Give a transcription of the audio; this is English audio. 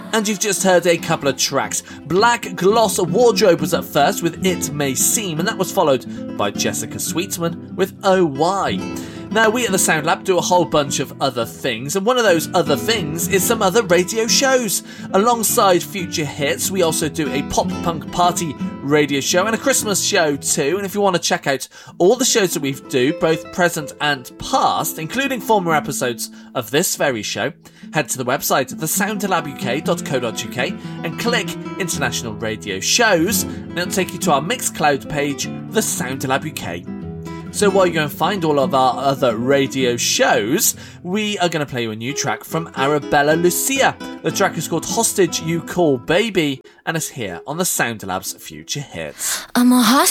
And you've just heard a couple of tracks. Black Gloss Wardrobe was at first with It May Seem, and that was followed by Jessica Sweetman with Oh Why. Now, we at the Sound Lab do a whole bunch of other things, and one of those other things is some other radio shows. Alongside Future Hits, we also do a pop punk party radio show and a Christmas show too. And if you want to check out all the shows that we do, both present and past, including former episodes of this very show, head to the website thesoundlabuk.co.uk and click International Radio Shows, and it'll take you to our Mixcloud page, The Sound Lab UK. So while you go and find all of our other radio shows, we are going to play you a new track from Arabella Lucia. The track is called Hostage You Call Baby, and it's here on the Sound Lab's Future Hits. I'm a hostage.